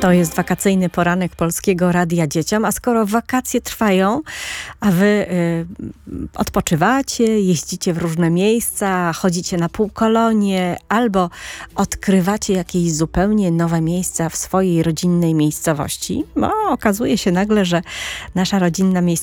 To jest wakacyjny poranek Polskiego Radia Dzieciom, a skoro wakacje trwają, a wy odpoczywacie, jeździcie w różne miejsca, chodzicie na półkolonie albo odkrywacie jakieś zupełnie nowe miejsca w swojej rodzinnej miejscowości, bo okazuje się nagle, że nasza rodzinna miejscowość